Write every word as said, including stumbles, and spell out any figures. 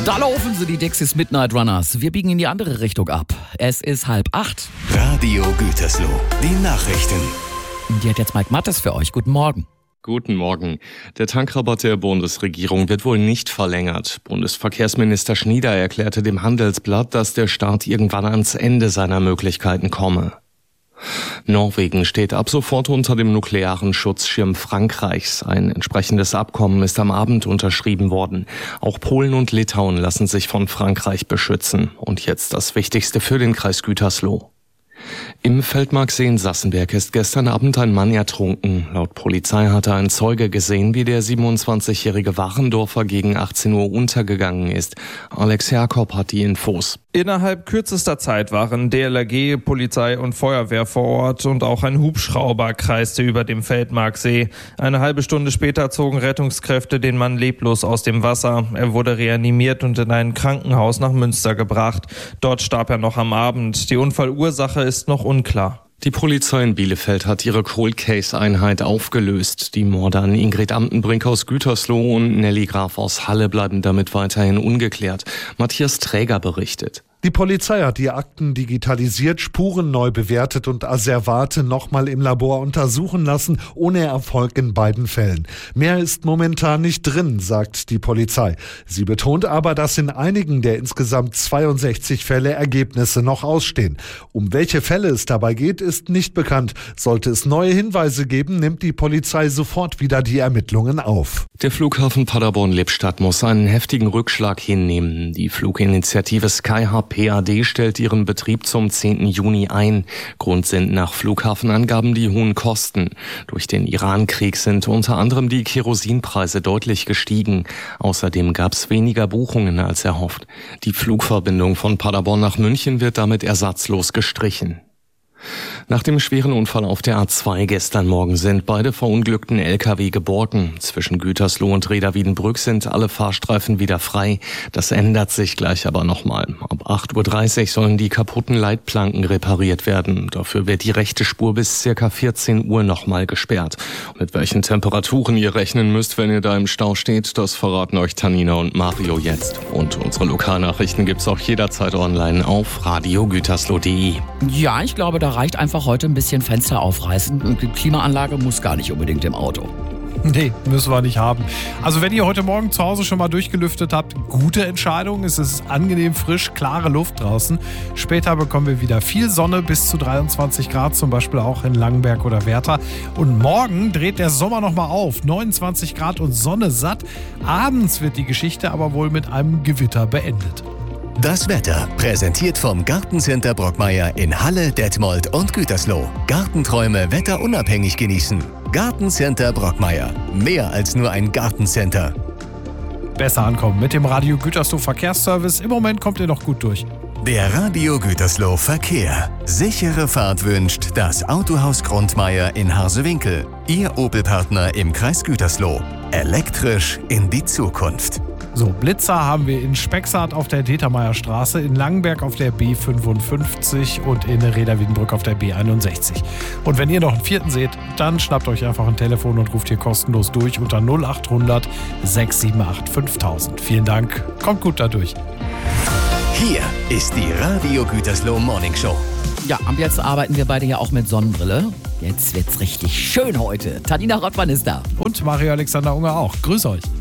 Da laufen sie, die Dexys Midnight Runners. Wir biegen in die andere Richtung ab. Es ist halb acht. Radio Gütersloh, die Nachrichten. Und die hat jetzt Mike Mattes für euch. Guten Morgen. Guten Morgen. Der Tankrabatt der Bundesregierung wird wohl nicht verlängert. Bundesverkehrsminister Schnieder erklärte dem Handelsblatt, dass der Staat irgendwann ans Ende seiner Möglichkeiten komme. Norwegen steht ab sofort unter dem nuklearen Schutzschirm Frankreichs. Ein entsprechendes Abkommen ist am Abend unterschrieben worden. Auch Polen und Litauen lassen sich von Frankreich beschützen. Und jetzt das Wichtigste für den Kreis Gütersloh. Im Feldmarksee in Sassenberg ist gestern Abend ein Mann ertrunken. Laut Polizei hatte ein Zeuge gesehen, wie der siebenundzwanzigjährige Warendorfer gegen achtzehn Uhr untergegangen ist. Alex Jakob hat die Infos. Innerhalb kürzester Zeit waren D L R G, Polizei und Feuerwehr vor Ort und auch ein Hubschrauber kreiste über dem Feldmarksee. Eine halbe Stunde später zogen Rettungskräfte den Mann leblos aus dem Wasser. Er wurde reanimiert und in ein Krankenhaus nach Münster gebracht. Dort starb er noch am Abend. Die Unfallursache ist noch unklar. Die Polizei in Bielefeld hat ihre Cold-Case-Einheit aufgelöst. Die Morde an Ingrid Amtenbrink aus Gütersloh und Nelly Graf aus Halle bleiben damit weiterhin ungeklärt. Matthias Träger berichtet. Die Polizei hat die Akten digitalisiert, Spuren neu bewertet und Asservate nochmal im Labor untersuchen lassen, ohne Erfolg in beiden Fällen. Mehr ist momentan nicht drin, sagt die Polizei. Sie betont aber, dass in einigen der insgesamt zweiundsechzig Fälle Ergebnisse noch ausstehen. Um welche Fälle es dabei geht, ist nicht bekannt. Sollte es neue Hinweise geben, nimmt die Polizei sofort wieder die Ermittlungen auf. Der Flughafen Paderborn-Lippstadt muss einen heftigen Rückschlag hinnehmen. Die Fluginitiative Skyhub P A D stellt ihren Betrieb zum zehnten Juni ein. Grund sind nach Flughafenangaben die hohen Kosten. Durch den Iran-Krieg sind unter anderem die Kerosinpreise deutlich gestiegen. Außerdem gab es weniger Buchungen als erhofft. Die Flugverbindung von Paderborn nach München wird damit ersatzlos gestrichen. Nach dem schweren Unfall auf der A zwei gestern Morgen sind beide verunglückten L K W geborgen. Zwischen Gütersloh und Reda-Wiedenbrück sind alle Fahrstreifen wieder frei. Das ändert sich gleich aber nochmal. Ab acht Uhr dreißig sollen die kaputten Leitplanken repariert werden. Dafür wird die rechte Spur bis circa vierzehn Uhr nochmal gesperrt. Mit welchen Temperaturen ihr rechnen müsst, wenn ihr da im Stau steht, das verraten euch Tanina und Mario jetzt. Und unsere Lokalnachrichten gibt's auch jederzeit online auf radio gütersloh punkt de. Ja, ich glaube, da reicht einfach heute ein bisschen Fenster aufreißen. Und die Klimaanlage muss gar nicht unbedingt im Auto. Nee, müssen wir nicht haben. Also wenn ihr heute Morgen zu Hause schon mal durchgelüftet habt, gute Entscheidung. Es ist angenehm frisch, klare Luft draußen. Später bekommen wir wieder viel Sonne, bis zu dreiundzwanzig Grad, zum Beispiel auch in Langenberg oder Werther. Und morgen dreht der Sommer nochmal auf. neunundzwanzig Grad und Sonne satt. Abends wird die Geschichte aber wohl mit einem Gewitter beendet. Das Wetter, präsentiert vom Gartencenter Brockmeier in Halle, Detmold und Gütersloh. Gartenträume wetterunabhängig genießen. Gartencenter Brockmeier. Mehr als nur ein Gartencenter. Besser ankommen mit dem Radio Gütersloh Verkehrsservice. Im Moment kommt ihr noch gut durch. Der Radio Gütersloh Verkehr. Sichere Fahrt wünscht das Autohaus Grundmeier in Harsewinkel. Ihr Opel-Partner im Kreis Gütersloh. Elektrisch in die Zukunft. So, Blitzer haben wir in Spexart auf der Determeierstraße, in Langenberg auf der B fünfundfünfzig und in Reda-Wiedenbrück auf der B einundsechzig. Und wenn ihr noch einen vierten seht, dann schnappt euch einfach ein Telefon und ruft hier kostenlos durch unter null acht hundert sechs sieben acht fünftausend. Vielen Dank, kommt gut dadurch. Hier ist die Radio Gütersloh Morning Show. Ja, ab jetzt arbeiten wir beide ja auch mit Sonnenbrille. Jetzt wird's richtig schön heute. Tanina Rottmann ist da. Und Mario Alexander Unger auch. Grüß euch.